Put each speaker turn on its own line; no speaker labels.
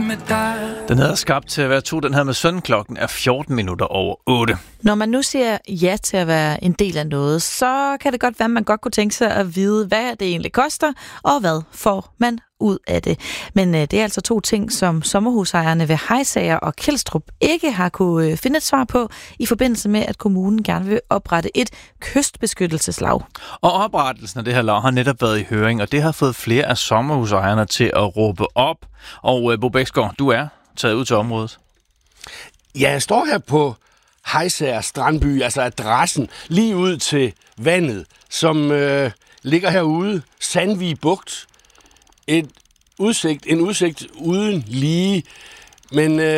med dig.
Den er skabt til at være 2, den her med søn. Klokken er 14 minutter over 8.
Når man nu siger ja til at være en del af noget, så kan det godt være, at man godt kunne tænke sig at vide, hvad det egentlig koster, og hvad får man ud af det. Men det er altså 2 ting, som sommerhusejerne ved Hejsager og Kelstrup ikke har kunne finde et svar på, i forbindelse med, at kommunen gerne vil oprette et kystbeskyttelseslag.
Og oprettelsen af det her lag har netop været i høring, og det har fået flere af sommerhusejerne til at råbe op. Og Bo Bæksgaard, du er taget ud til området.
Ja, jeg står her på Hejsager Strandby, altså adressen, lige ud til vandet, som ligger herude, Sandvig Bugt. En udsigt uden lige, men